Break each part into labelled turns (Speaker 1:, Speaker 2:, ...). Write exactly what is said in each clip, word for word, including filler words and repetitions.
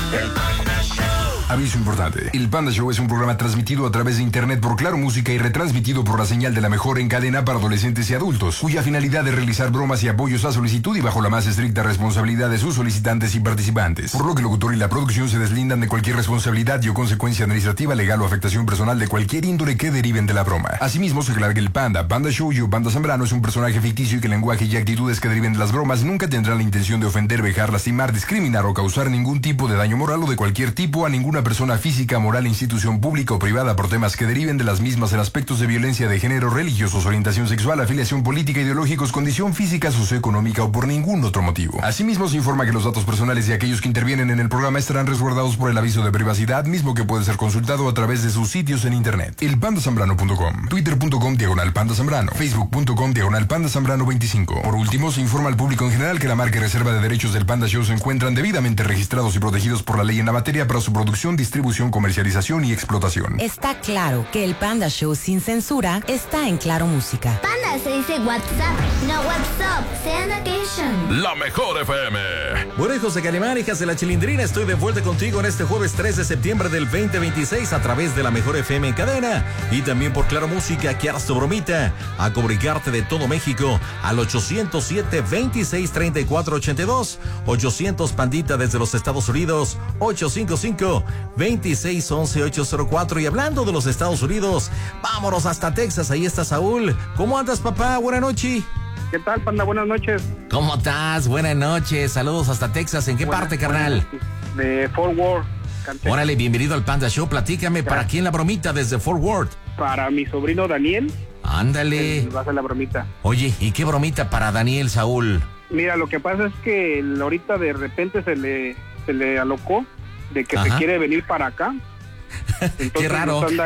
Speaker 1: El Panda Show.
Speaker 2: Aviso importante. El Panda Show es un programa transmitido a través de internet por Claro Música y retransmitido por la señal de la mejor en cadena para adolescentes y adultos, cuya finalidad es realizar bromas y apoyos a solicitud y bajo la más estricta responsabilidad de sus solicitantes y participantes. Por lo que el locutor y la producción se deslindan de cualquier responsabilidad y o consecuencia administrativa, legal o afectación personal de cualquier índole que deriven de la broma. Asimismo, se aclara que el Panda, Panda Show y o Panda Zambrano es un personaje ficticio y que el lenguaje y actitudes que deriven de las bromas nunca tendrán la intención de ofender, vejar, lastimar, discriminar o causar ningún tipo de daño moral o de cualquier tipo a ninguna persona física, moral, institución pública o privada por temas que deriven de las mismas en aspectos de violencia de género, religiosos, orientación sexual, afiliación política, ideológicos, condición física, socioeconómica o por ningún otro motivo. Asimismo, se informa que los datos personales de aquellos que intervienen en el programa estarán resguardados por el aviso de privacidad, mismo que puede ser consultado a través de sus sitios en internet. El panda zambrano punto com, twitter punto com diagonal panda zambrano, facebook punto com diagonal panda zambrano veinticinco. Por último, se informa al público en general que la marca y reserva de derechos del Panda Show se encuentran debidamente registrados y protegidos por la ley en la materia para su producción, distribución, comercialización y explotación.
Speaker 3: Está claro que el Panda Show sin censura está en Claro Música.
Speaker 4: Panda se dice WhatsApp, no WhatsApp, Send Occasion.
Speaker 5: La mejor F M.
Speaker 6: Bueno, hijos de Calimán, hijas de la Chilindrina, estoy de vuelta contigo en este jueves tres de septiembre del veinte veintiséis a través de la mejor F M en cadena y también por Claro Música, que harás tu bromita a comunicarte de todo México al ochocientos siete, veintiséis, treinta y cuatro, ochenta y dos, ochocientos Pandita desde los Estados Unidos, ochocientos cincuenta y cinco, veintiséis, once, ochocientos cuatro. Y hablando de los Estados Unidos, vámonos hasta Texas, ahí está Saúl. ¿Cómo andas, papá? Buenas noches.
Speaker 7: ¿Qué tal, Panda? Buenas noches.
Speaker 6: ¿Cómo estás? Buenas noches. Saludos hasta Texas. ¿En qué
Speaker 7: Buenas,
Speaker 6: parte, carnal?
Speaker 7: De Fort Worth. Cantera.
Speaker 6: Órale, bienvenido al Panda Show. Platícame, ¿para quién la bromita desde Fort Worth?
Speaker 7: Para mi sobrino Daniel.
Speaker 6: Ándale.
Speaker 7: Va a hacer la bromita.
Speaker 6: Oye, ¿y qué bromita para Daniel, Saúl?
Speaker 7: Mira, lo que pasa es que él ahorita de repente se le, se le alocó de que
Speaker 6: Ajá.
Speaker 7: se quiere venir para acá. Entonces
Speaker 6: Qué raro.
Speaker 7: Nos anda,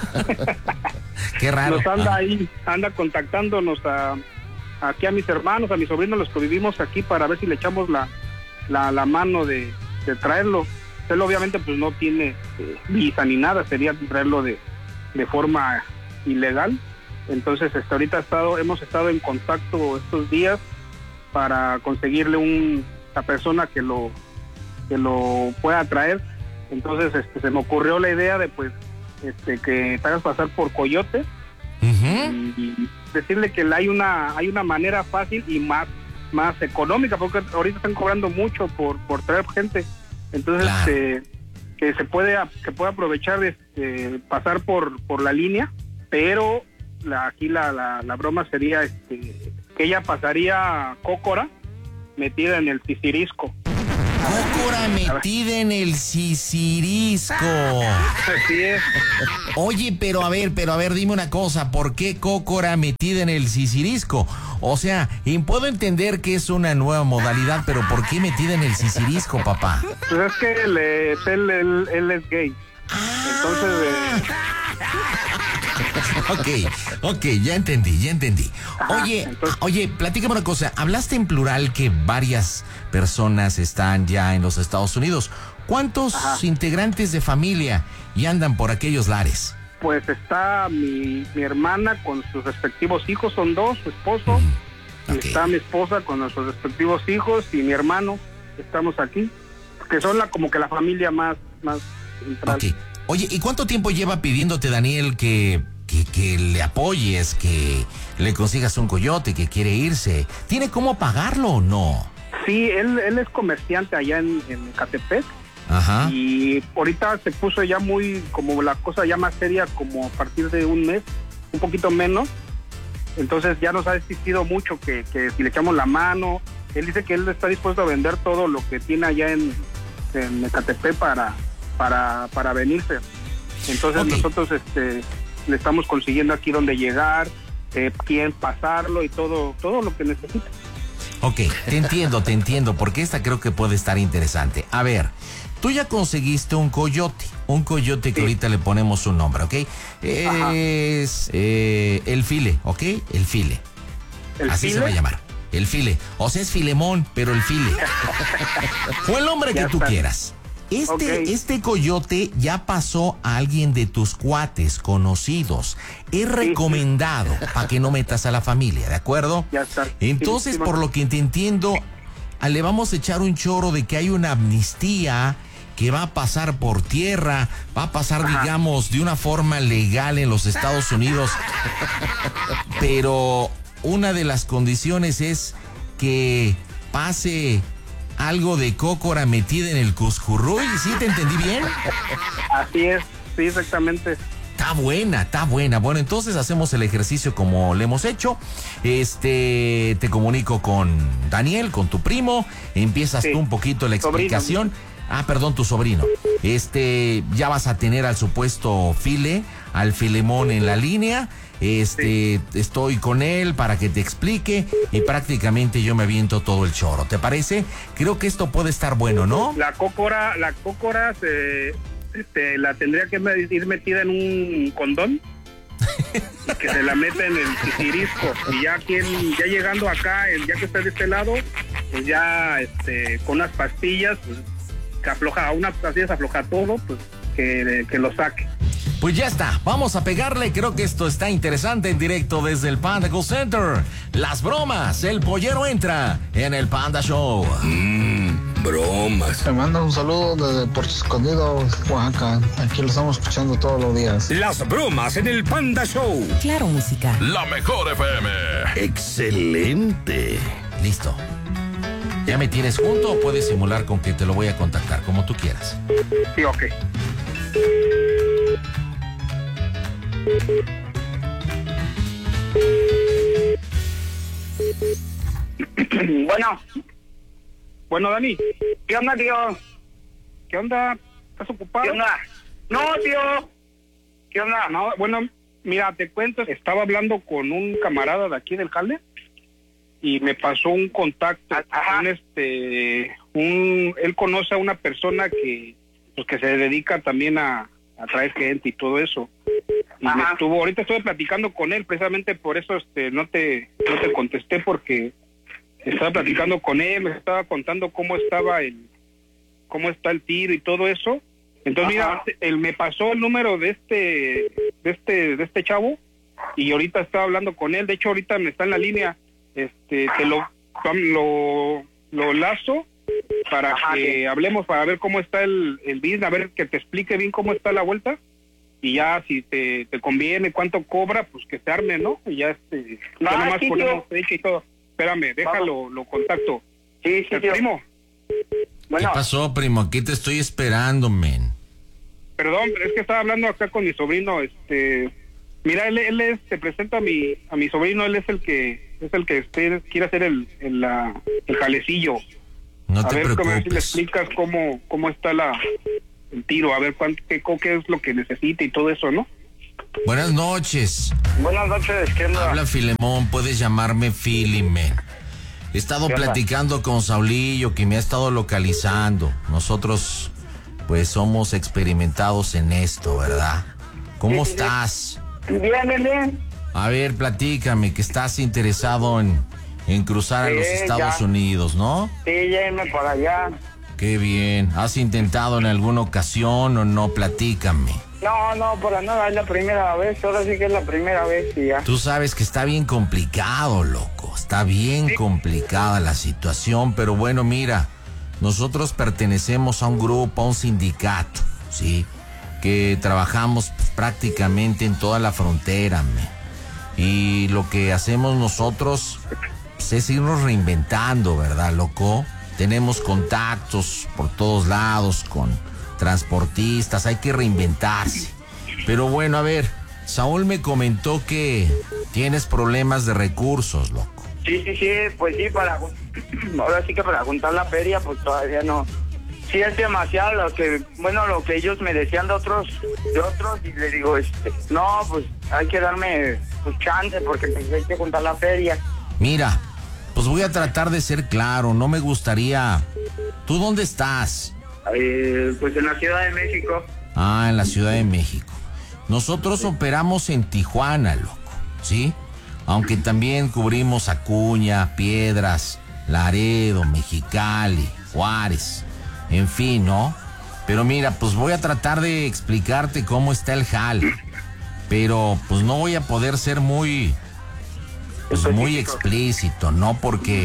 Speaker 6: Qué raro.
Speaker 7: nos anda ahí, anda contactándonos a, aquí a mis hermanos, a mis sobrinos, los que vivimos aquí, para ver si le echamos la, la, la mano de, de traerlo. Él obviamente pues no tiene eh, visa ni nada, sería traerlo de, de forma ilegal. Entonces hasta ahorita ha estado, hemos estado en contacto estos días para conseguirle un, la persona que lo, que lo pueda traer. Entonces este, se me ocurrió la idea de pues este, que te hagas pasar por coyote. Uh-huh. y, y decirle que hay una hay una manera fácil y más más económica, porque ahorita están cobrando mucho por por traer gente. Entonces claro. este, que se puede que puede aprovechar este, pasar por por la línea, pero la, aquí la, la, la broma sería este, que ella pasaría cócora metida en el sisirisco.
Speaker 6: Cócora metida en el sisirisco.
Speaker 7: Así es.
Speaker 6: Oye, pero a ver, pero a ver, dime una cosa, ¿por qué cócora metida en el sisirisco? O sea, y puedo entender que es una nueva modalidad, pero ¿por qué metida en el sisirisco, papá?
Speaker 7: Pues es que él, él, él, él es gay. Ah. Entonces... Eh...
Speaker 6: Ok, ok, ya entendí, ya entendí. Oye, Entonces, oye, platícame una cosa. Hablaste en plural que varias personas están ya en los Estados Unidos. ¿Cuántos ajá. integrantes de familia ya andan por aquellos lares?
Speaker 7: Pues está mi, mi hermana con sus respectivos hijos, son dos, su esposo. Mm, okay. Y está mi esposa con nuestros respectivos hijos y mi hermano. Estamos aquí, que son la, como que la familia más, más central.
Speaker 6: Okay. Oye, ¿y cuánto tiempo lleva pidiéndote, Daniel, que, que, que le apoyes, que le consigas un coyote, que quiere irse? ¿Tiene cómo pagarlo o no?
Speaker 7: Sí, él, él es comerciante allá en, en Ecatepec.
Speaker 6: Ajá.
Speaker 7: Y ahorita se puso ya muy, como la cosa ya más seria, como a partir de un mes, un poquito menos. Entonces ya nos ha existido mucho que, que si le echamos la mano. Él dice que él está dispuesto a vender todo lo que tiene allá en, en Ecatepec para... para para venirse. Entonces okay. nosotros este le estamos consiguiendo aquí donde llegar, eh, quién pasarlo y todo todo lo que necesita.
Speaker 6: Ok, te entiendo, te entiendo, porque esta creo que puede estar interesante. A ver, tú ya conseguiste un coyote, un coyote que sí. ahorita le ponemos un nombre, ¿ok? Es eh, el File, ¿ok? El File.
Speaker 7: ¿El
Speaker 6: Así
Speaker 7: file?
Speaker 6: se va a llamar. El File. O sea, es Filemón, pero el File. Fue el nombre que tú está. quieras. Este, okay. este coyote ya pasó a alguien de tus cuates conocidos. Es recomendado sí, sí. para que no metas a la familia, ¿de acuerdo?
Speaker 7: Ya está.
Speaker 6: Entonces,
Speaker 7: sí, sí,
Speaker 6: por lo que te entiendo, le vamos a echar un choro de que hay una amnistía, que va a pasar por tierra, va a pasar, Ajá. digamos, de una forma legal en los Estados Unidos, pero una de las condiciones es que pase algo de cócora metida en el cuscurruy. ¿Sí te entendí bien?
Speaker 7: Así es, sí, exactamente.
Speaker 6: Está buena, está buena. Bueno, entonces hacemos el ejercicio como le hemos hecho. Este, te comunico con Daniel, con tu primo. Empiezas sí. tú un poquito la explicación. Sobrino. Ah, perdón, tu sobrino. Este, ya vas a tener al supuesto File, al Filemón en la línea. Este, sí. estoy con él para que te explique y prácticamente yo me aviento todo el choro. ¿Te parece? Creo que esto puede estar bueno, ¿no?
Speaker 7: La cócora, la cócora se, este, la tendría que ir metida en un condón y que se la meta en el titirisco. Y ya quien, ya llegando acá, el, ya que está de este lado, pues ya, este, con unas pastillas, pues, que afloja, a unas pastillas afloja todo, pues que, que lo saque.
Speaker 6: Pues ya está, vamos a pegarle, creo que esto está interesante en directo desde el Panda Go Center. Las bromas, el pollero entra en el Panda Show.
Speaker 1: Mmm, bromas.
Speaker 5: Te mando un saludo desde Puerto Escondido, Oaxaca. Aquí lo estamos escuchando todos los días.
Speaker 1: Las bromas en el Panda Show.
Speaker 3: Claro, música.
Speaker 2: La mejor F M.
Speaker 1: Excelente.
Speaker 6: Listo. ¿Ya me tienes junto o puedes simular con que te lo voy a contactar, como tú quieras?
Speaker 7: Sí, ok. Bueno. Bueno, Dani.
Speaker 8: ¿Qué onda, tío?
Speaker 7: ¿Qué onda? ¿Estás ocupado?
Speaker 8: ¿Qué onda? No, tío. ¿Qué onda?
Speaker 7: No, bueno, mira, te cuento, estaba hablando con un camarada de aquí del jale y me pasó un contacto.
Speaker 8: Ajá.
Speaker 7: Un, este, un, él conoce a una persona que, pues, que se dedica también a, a traer gente y todo eso. Y me estuvo, ahorita estuve platicando con él, precisamente por eso este no te no te contesté, porque estaba platicando con él, me estaba contando cómo estaba el cómo está el tiro y todo eso. Entonces, Ajá. mira, él me pasó el número de este de este de este chavo y ahorita estaba hablando con él. De hecho, ahorita me está en la línea. Este, te lo lo lo lazo para Ajá, que sí. hablemos, para ver cómo está el el business, a ver que te explique bien cómo está la vuelta. Y ya si te, te conviene, cuánto cobra, pues que se arme, ¿no? Y ya este,
Speaker 8: no,
Speaker 7: ya nomás
Speaker 8: sí,
Speaker 7: ponemos fecha y todo. Espérame, déjalo, lo contacto.
Speaker 8: Sí, sí, tío.
Speaker 7: Primo.
Speaker 6: Bueno. ¿Qué pasó, primo? Aquí te estoy esperando, men.
Speaker 7: Perdón, pero es que estaba hablando acá con mi sobrino, este... Mira, él, él es, te presento a mi a mi sobrino, él es el que es el que este, quiere hacer el el, la, el jalecillo.
Speaker 6: No
Speaker 7: a
Speaker 6: te
Speaker 7: ver,
Speaker 6: preocupes.
Speaker 7: A ver si le explicas cómo, cómo está la... el tiro, a ver cuánto, qué, qué es lo que necesita y todo eso, ¿no?
Speaker 6: Buenas noches.
Speaker 8: Buenas noches, ¿qué onda?
Speaker 6: Habla Filemón, puedes llamarme Filimen. He estado platicando con Saulillo, que me ha estado localizando. Nosotros, pues, somos experimentados en esto, ¿verdad? ¿Cómo sí, estás?
Speaker 8: Bien, bien, bien.
Speaker 6: A ver, platícame, que estás interesado en, en cruzar sí, a los Estados
Speaker 8: ya.
Speaker 6: Unidos, ¿no?
Speaker 8: Sí, llévenme para allá.
Speaker 6: Qué bien. ¿Has intentado en alguna ocasión o no? Platícame.
Speaker 8: No, no, para nada, es la primera vez. Ahora sí que es la primera vez y ya.
Speaker 6: Tú sabes que está bien complicado, loco. Está bien sí. complicada la situación, pero bueno, mira, nosotros pertenecemos a un grupo, a un sindicato, ¿sí? Que trabajamos pues, prácticamente en toda la frontera, man. Y lo que hacemos nosotros pues, es irnos reinventando, ¿verdad, loco? Tenemos contactos por todos lados con transportistas, hay que reinventarse. Pero bueno, a ver, Saúl me comentó que tienes problemas de recursos, loco.
Speaker 8: Sí, sí, sí, pues sí, para ahora sí que para juntar la feria, pues todavía no. Sí es demasiado lo que, bueno, lo que ellos me decían de otros, de otros, y le digo, este, no, pues hay que darme pues chance porque pues, hay que juntar la feria.
Speaker 6: Mira, pues voy a tratar de ser claro, no me gustaría... ¿Tú dónde estás?
Speaker 8: Eh, pues en la Ciudad de México.
Speaker 6: Ah, en la Ciudad de México. Nosotros sí. operamos en Tijuana, loco, ¿sí? Aunque también cubrimos Acuña, Piedras, Laredo, Mexicali, Juárez, en fin, ¿no? Pero mira, pues voy a tratar de explicarte cómo está el jale, pero pues no voy a poder ser muy... pues muy explícito, ¿no? Porque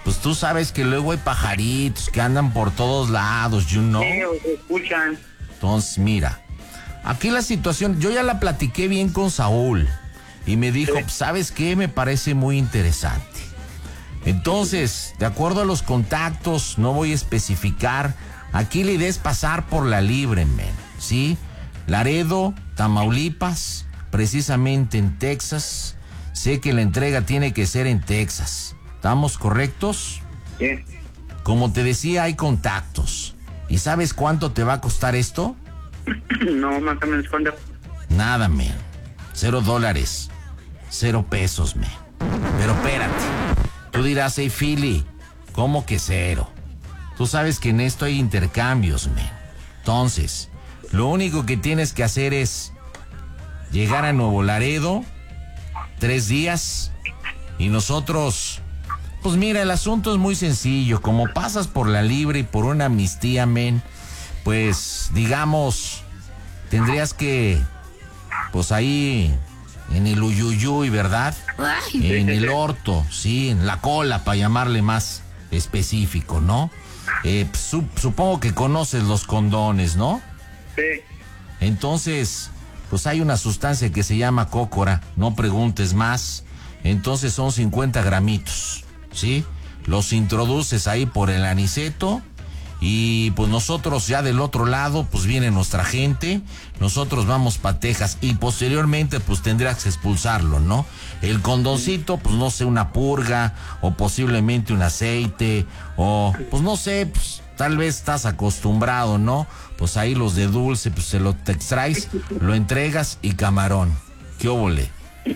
Speaker 6: pues tú sabes que luego hay pajaritos que andan por todos lados, you know.
Speaker 8: Sí, o se escuchan.
Speaker 6: Entonces, mira, aquí la situación, yo ya la platiqué bien con Saúl y me dijo,
Speaker 8: Sí.
Speaker 6: pues, ¿sabes qué? Me parece muy interesante. Entonces, de acuerdo a los contactos, no voy a especificar, aquí la idea es pasar por la libre, men, ¿sí? Laredo, Tamaulipas, precisamente en Texas. Sé que la entrega tiene que ser en Texas. ¿Estamos correctos?
Speaker 8: Sí.
Speaker 6: Como te decía, hay contactos. ¿Y sabes cuánto te va a costar esto?
Speaker 8: No, más o menos cuando.
Speaker 6: Nada, men. Cero dólares. Cero pesos, men. Pero espérate. Tú dirás, hey, Philly, ¿cómo que cero? Tú sabes que en esto hay intercambios, men. Entonces, lo único que tienes que hacer es llegar a Nuevo Laredo, tres días, y nosotros... Pues mira, el asunto es muy sencillo. Como pasas por la libre y por una amnistía, men, pues, digamos, tendrías que, pues ahí, en el uyuyuy, ¿verdad? En el orto, sí, en la cola, para llamarle más específico, ¿no? Eh, pues, su- supongo que conoces los condones, ¿no?
Speaker 8: Sí.
Speaker 6: Entonces, pues hay una sustancia que se llama cócora, no preguntes más. Entonces son cincuenta gramitos, ¿sí? Los introduces ahí por el aniceto y pues nosotros ya del otro lado, pues viene nuestra gente, nosotros vamos pa' Texas y posteriormente pues tendrás que expulsarlo, ¿no? El condoncito, pues no sé, una purga o posiblemente un aceite o pues no sé, pues tal vez estás acostumbrado, ¿no? Pues ahí los de dulce, pues se lo te extraes, lo entregas y camarón. ¿Qué óvole?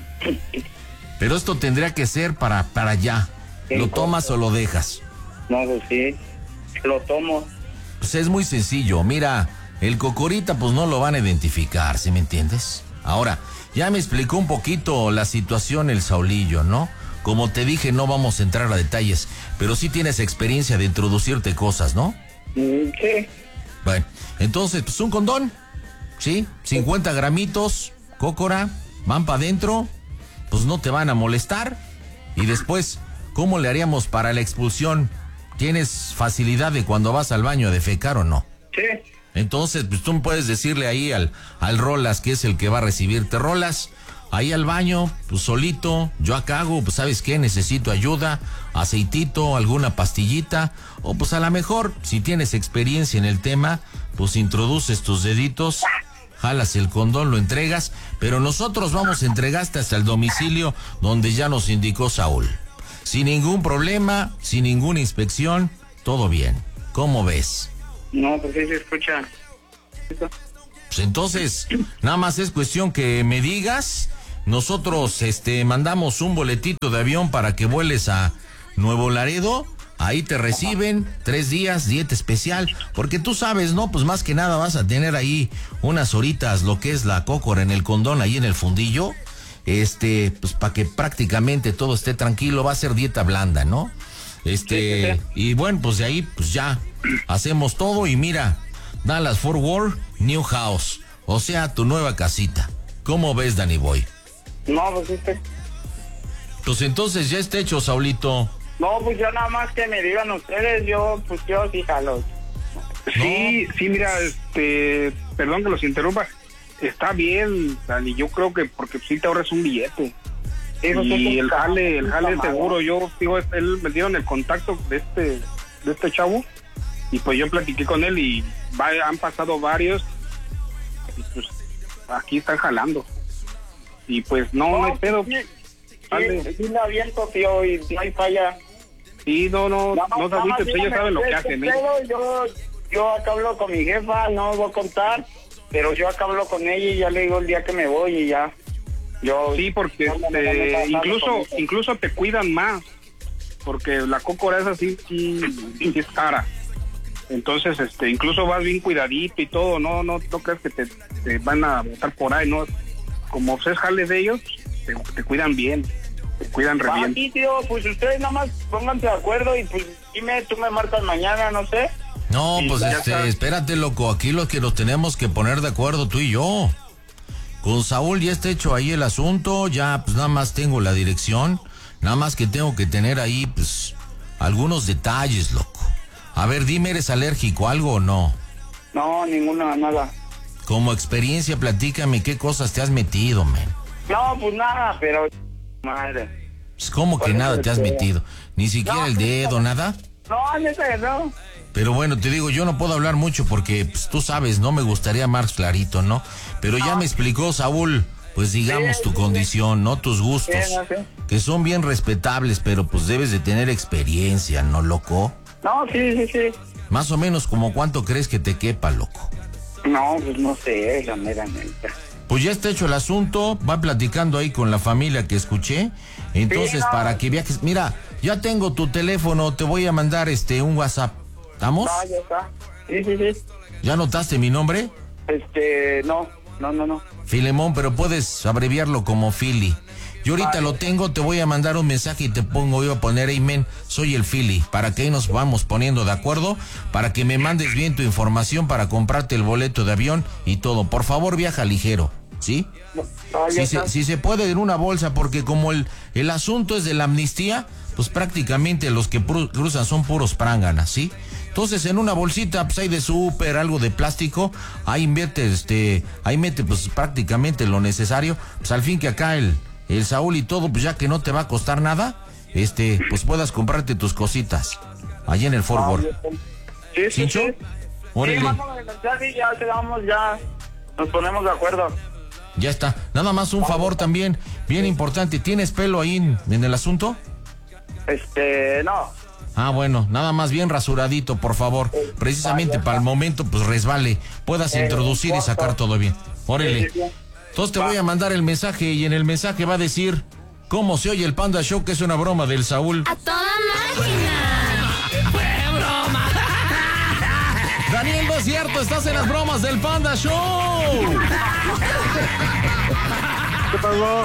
Speaker 6: Pero esto tendría que ser para, para allá. ¿Lo tomas o lo dejas?
Speaker 8: No, pues sí. Lo tomo.
Speaker 6: Pues es muy sencillo. Mira, el cocorita pues no lo van a identificar, ¿sí me entiendes? Ahora, ya me explicó un poquito la situación el Saulillo, ¿no? Como te dije, no vamos a entrar a detalles, pero sí tienes experiencia de introducirte cosas, ¿no?
Speaker 8: Mm, sí.
Speaker 6: Bueno, entonces, pues un condón, ¿sí? cincuenta gramitos, cócora, van para adentro, pues no te van a molestar. Y después, ¿cómo le haríamos para la expulsión? ¿Tienes facilidad de cuando vas al baño a defecar o no?
Speaker 8: Sí.
Speaker 6: Entonces, pues tú puedes decirle ahí al, al Rolas, que es el que va a recibirte. Rolas, ahí al baño, pues solito, yo acá hago, pues ¿sabes qué? Necesito ayuda, aceitito, alguna pastillita, o pues a lo mejor, si tienes experiencia en el tema, pues introduces tus deditos, jalas el condón, lo entregas, pero nosotros vamos a entregarte hasta el domicilio donde ya nos indicó Saúl. Sin ningún problema, sin ninguna inspección, todo bien. ¿Cómo ves?
Speaker 8: No, pues sí se escucha.
Speaker 6: Pues entonces, nada más es cuestión que me digas. Nosotros este mandamos un boletito de avión para que vueles a Nuevo Laredo. Ahí te reciben tres días, dieta especial, porque tú sabes, ¿no? Pues más que nada vas a tener ahí unas horitas, lo que es la cócora en el condón, ahí en el fundillo. Este, pues para que prácticamente todo esté tranquilo, va a ser dieta blanda, ¿no? Este, y bueno, pues de ahí, pues ya hacemos todo y mira, Dallas Fort Worth, New House, o sea, tu nueva casita. ¿Cómo ves, Danny Boy?
Speaker 8: No, pues este.
Speaker 6: Pues entonces ya está hecho, Saulito.
Speaker 8: No, pues yo nada más que me digan ustedes, yo, pues yo sí jalo.
Speaker 7: Sí, sí, mira, este, perdón que los interrumpa. Está bien, Dani, yo creo que porque sí te ahorras un billete.
Speaker 8: Eso sí
Speaker 7: Y
Speaker 8: que
Speaker 7: el
Speaker 8: está-
Speaker 7: jale, el jale es
Speaker 8: está
Speaker 7: seguro.
Speaker 8: malo.
Speaker 7: Yo digo, él me dieron el contacto de este, de este chavo y pues yo platiqué con él y va- han pasado varios y pues aquí están jalando. Y pues no, no hay pedo.
Speaker 8: Sí,
Speaker 7: Jale.
Speaker 8: sí, sí me aviento, tío, y no hay falla.
Speaker 7: Sí, no, no,
Speaker 8: Nada más-
Speaker 7: no se
Speaker 8: nada más
Speaker 7: agüite, pues ellos
Speaker 8: dígame
Speaker 7: saben lo que
Speaker 8: qué
Speaker 7: hacen, ¿eh?
Speaker 8: pedo, Yo, yo acá hablo con mi jefa, no voy a contar, pero yo acá hablo con ella y ya le digo el día que me voy y ya. Yo,
Speaker 7: Sí, porque
Speaker 8: no, no, no, no,
Speaker 7: este,
Speaker 8: no, no, no,
Speaker 7: incluso
Speaker 8: no, no, no.
Speaker 7: incluso te cuidan más, porque la cócora es así, sí, sí es cara. Entonces, este, incluso vas bien cuidadito y todo, no, no, no crees que te, te van a botar por ahí, no. Como es jale de ellos, te, te cuidan bien, te cuidan re
Speaker 8: Ah,
Speaker 7: bien.
Speaker 8: sí, tío, pues ustedes nada más pónganse de acuerdo y pues dime, tú me marcas mañana, no sé.
Speaker 6: No,
Speaker 7: Sí,
Speaker 6: pues
Speaker 7: ya
Speaker 6: este,
Speaker 7: está.
Speaker 6: espérate, loco, aquí lo que nos tenemos que poner de acuerdo tú y yo. Con Saúl ya está hecho ahí el asunto, ya pues nada más tengo la dirección, nada más que tengo que tener ahí pues algunos detalles, loco. A ver, dime, ¿eres alérgico a algo o no?
Speaker 8: No, ninguna, nada.
Speaker 6: Como experiencia, platícame qué cosas te has metido, men.
Speaker 8: No, pues nada, pero... Madre.
Speaker 6: Pues, ¿cómo que nada te has metido? Ni siquiera
Speaker 8: No,
Speaker 6: el dedo, nada.
Speaker 8: No, neta, no.
Speaker 6: Pero bueno, te digo, yo no puedo hablar mucho porque, pues, tú sabes, no me gustaría más clarito, ¿no? Pero ya me explicó Saúl, pues digamos
Speaker 8: Sí,
Speaker 6: tu
Speaker 8: sí,
Speaker 6: condición, ¿no? Tus gustos,
Speaker 8: Sí, no sé.
Speaker 6: que son bien respetables, pero pues debes de tener experiencia, ¿no, loco?
Speaker 8: No, sí, sí, sí.
Speaker 6: Más o menos como cuánto crees que te quepa, loco.
Speaker 8: No, pues no sé, la mera neta.
Speaker 6: Pues ya está hecho el asunto, va platicando ahí con la familia que escuché. Entonces,
Speaker 8: Sí, no.
Speaker 6: para que viajes, mira, ya tengo tu teléfono, te voy a mandar este un WhatsApp. ¿Estamos?
Speaker 8: No, ya está. Sí, sí, sí.
Speaker 6: ¿Ya notaste mi nombre?
Speaker 8: Este, no, no, no, no.
Speaker 6: Filemón, pero puedes abreviarlo como Philly. Yo ahorita lo tengo, te voy a mandar un mensaje y te pongo, yo a poner, amen, soy el Philly, para que ahí nos vamos poniendo de acuerdo, para que me mandes bien tu información para comprarte el boleto de avión y todo. Por favor, viaja ligero, ¿sí?
Speaker 8: No, ya
Speaker 6: Si
Speaker 8: está.
Speaker 6: se, si se puede en una bolsa, porque como el, el asunto es de la amnistía, pues prácticamente los que pru- cruzan son puros pránganas, ¿sí? Entonces en una bolsita, pues hay de súper, algo de plástico, ahí invierte, este, ahí mete pues prácticamente lo necesario, pues al fin que acá el, el Saúl y todo, pues ya que no te va a costar nada, este, pues puedas comprarte tus cositas, allí en el Fort Worth.
Speaker 8: Sí, sí,
Speaker 6: ¿Cincho?
Speaker 8: sí. Sí,
Speaker 6: Órale,
Speaker 8: mándame el mensaje y ya te damos, ya nos ponemos de acuerdo.
Speaker 6: ya está. Nada más un favor también, bien importante, ¿tienes pelo ahí en, en el asunto?
Speaker 8: Este, no.
Speaker 6: Ah, bueno, nada más bien rasuradito, por favor. Precisamente para el momento, pues resbale, puedas introducir y sacar todo bien. Órale. Entonces te voy a mandar el mensaje y en el mensaje va a decir cómo se oye el Panda Show, que es una broma del Saúl.
Speaker 4: ¡A toda máquina!
Speaker 6: Daniel, no es cierto, estás en las bromas del Panda Show.
Speaker 7: ¿Qué pasó?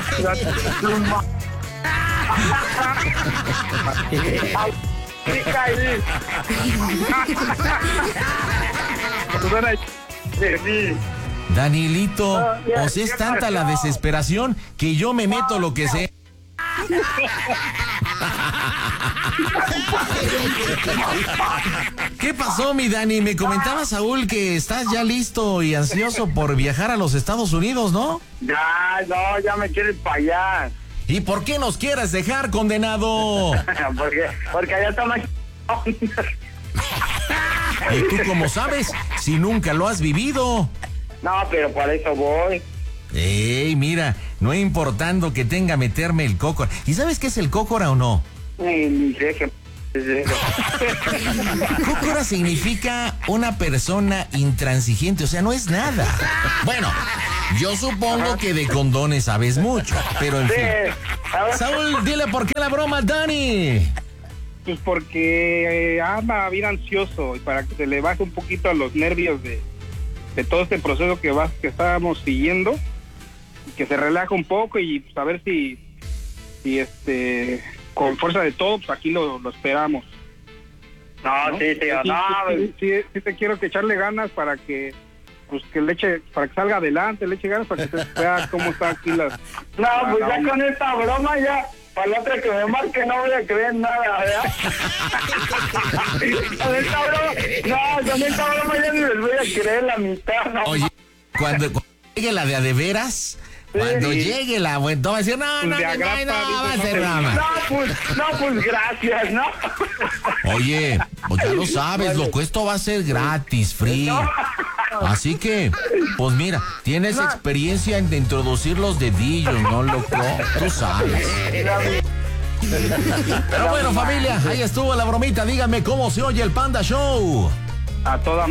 Speaker 8: Sí, caí. Sí.
Speaker 6: Danielito,
Speaker 8: Ah, ya,
Speaker 6: o sea, es
Speaker 8: ¿qué
Speaker 6: tanta la
Speaker 8: pasó?
Speaker 6: desesperación que yo me meto lo que sé. ¿Qué pasó, mi Dani? Me comentaba Saúl que estás ya listo y ansioso por viajar a los Estados Unidos, ¿no?
Speaker 8: Ya, no, ya me quieres para allá.
Speaker 6: ¿Y por qué nos quieres dejar, condenado?
Speaker 8: porque, porque allá está más...
Speaker 6: ¿Y tú cómo sabes si nunca lo has vivido?
Speaker 8: No, pero por eso voy.
Speaker 6: Ey, mira, no importando que tenga meterme el cócora. ¿Y sabes qué es el cócora o no?
Speaker 8: Ni, ni sé qué es eso.
Speaker 6: Cócora significa una persona intransigente, o sea, no es nada. Bueno, yo supongo que de condones sabes mucho, pero en
Speaker 8: Sí.
Speaker 6: fin.
Speaker 8: A ver,
Speaker 6: Saúl, dile por qué la broma, Dani.
Speaker 7: Pues porque eh, anda bien ansioso y para que se le baje un poquito a los nervios de, de todo este proceso que va, que estábamos siguiendo, y que se relaja un poco y pues, a ver si, si este con fuerza de todo, pues aquí lo, lo esperamos.
Speaker 8: no,
Speaker 7: ¿no?
Speaker 8: sí, tío,
Speaker 7: Sí,
Speaker 8: no,
Speaker 7: sí, sí, sí, sí te quiero que echarle ganas para que pues que le eche, para que salga adelante, le eche ganas para que se vea cómo está aquí las...
Speaker 8: no,
Speaker 7: la-
Speaker 8: pues
Speaker 7: la
Speaker 8: ya
Speaker 7: onda.
Speaker 8: con esta broma ya, para la otra que me marque no voy a creer nada, ¿verdad? Con esta broma, no, con esta broma ya ni les voy a creer la mitad, ¿no?
Speaker 6: Oye, cuando, cuando llegue la de a de veras, cuando
Speaker 7: Sí.
Speaker 6: llegue la buena, va a decir, no, no,
Speaker 7: Pues de
Speaker 6: no, no,
Speaker 7: agrapa,
Speaker 6: no, va a
Speaker 7: dice,
Speaker 6: ser
Speaker 7: no,
Speaker 6: broma.
Speaker 8: No, pues, no, pues gracias, ¿no?
Speaker 6: Oye, pues ya lo sabes, loco, esto va a ser gratis, free. Así que, pues mira, tienes experiencia en de introducir los dedillos, ¿no, loco? Tú sabes. Pero bueno, familia, ahí estuvo la bromita. Díganme cómo se oye el Panda Show.
Speaker 7: A toda